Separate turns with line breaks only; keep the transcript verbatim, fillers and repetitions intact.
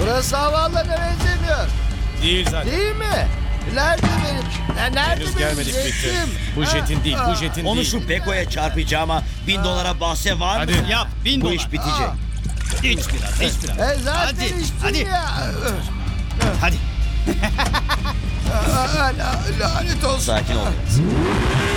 Burası havaalanına benzemiyor.
Değil zaten.
Değil mi? Nerede benim? Ne- Nerede
Henüz
benim
gelmedik
jetim?
Victor. Bu jetin değil, bu jetin
Onu
değil.
şu Beko'ya çarpacağıma bin dolara bahse var mı?
Hadi.
Yap bin
Bu
dolar.
iş bitecek.
İç biraz iç biraz.
E zaten
Hadi,
içtim
hadi.
ya.
Hadi.
Aa, la- Lanet olsun.
Sakin ol biraz.